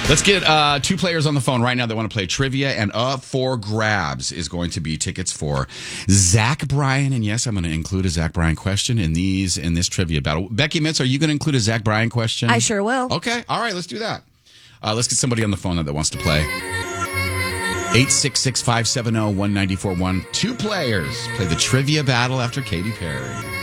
Let's get two players on the phone right now that want to play trivia, and up for grabs is going to be tickets for Zach Bryan. And yes, I'm going to include a Zach Bryan question in this trivia battle. Becky Mitz, are you going to include a Zach Bryan question? I sure will. Okay, all right, let's do that. Let's get somebody on the phone that wants to play. 866-570-1941. Two players play the trivia battle after Katy Perry.